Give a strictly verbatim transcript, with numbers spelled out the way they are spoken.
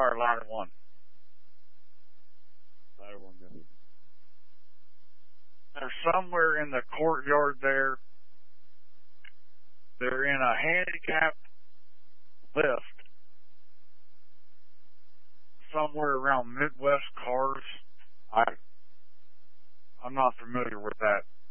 fire ladder one. Ladder one, go. They're somewhere in the courtyard there. They're in a handicapped lift somewhere around Midwest Cars. I, I'm not familiar with that